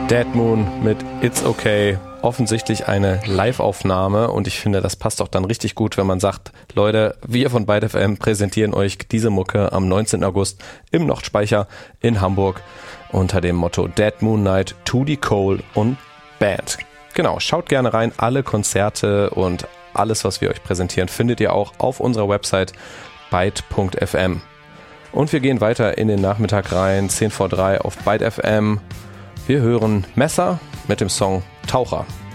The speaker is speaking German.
Dead Moon mit It's Okay. Offensichtlich eine Live-Aufnahme und ich finde, das passt auch dann richtig gut, wenn man sagt, Leute, wir von Byte FM präsentieren euch diese Mucke am 19. August im Nordspeicher in Hamburg unter dem Motto Dead Moon Night, Tootie Cole und Band. Genau, schaut gerne rein, alle Konzerte und alles, was wir euch präsentieren, findet ihr auch auf unserer Website byte.fm. Und wir gehen weiter in den Nachmittag rein, 10 vor 3 auf Byte FM. Wir hören Messer mit dem Song Taucher.